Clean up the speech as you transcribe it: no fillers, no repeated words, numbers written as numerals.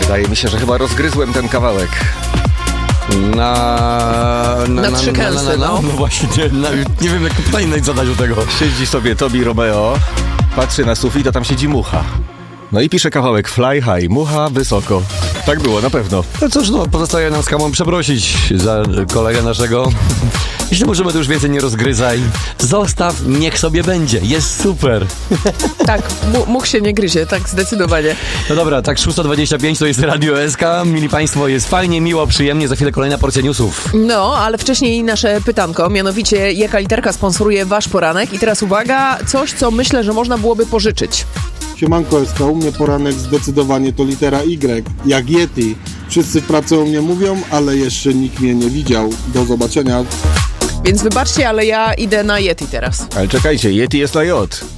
Wydaje mi się, że chyba rozgryzłem ten kawałek. Na trzy kęsy, no właśnie, nie wiem, jak pytanie zadać do tego. Siedzi sobie Tobi Romeo, patrzy na sufit, a tam siedzi mucha. No i pisze kawałek Fly High, mucha wysoko. Tak było, na pewno. No cóż, pozostaje nam z Kamą przeprosić za kolegę naszego. Jeśli możemy, to już więcej nie rozgryzaj. Zostaw, niech sobie będzie. Jest super. Tak, much się nie gryzie, tak zdecydowanie. No dobra, tak 6:25 to jest Radio SK. Mili Państwo, jest fajnie, miło, przyjemnie. Za chwilę kolejna porcja newsów. No, ale wcześniej nasze pytanko, mianowicie jaka literka sponsoruje wasz poranek? I teraz uwaga, coś, co myślę, że można byłoby pożyczyć. Siemanko SK, u mnie poranek zdecydowanie to litera Y, jak Yeti. Wszyscy w pracy o mnie mówią, ale jeszcze nikt mnie nie widział. Do zobaczenia. Więc wybaczcie, ale ja idę na Yeti teraz. Ale czekajcie, Yeti jest na J.